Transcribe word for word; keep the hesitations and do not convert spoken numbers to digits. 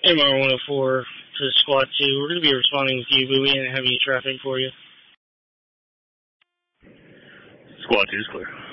M R one oh four to Squad two. We're going to be responding with you, but we didn't have any traffic for you. Squad two is clear.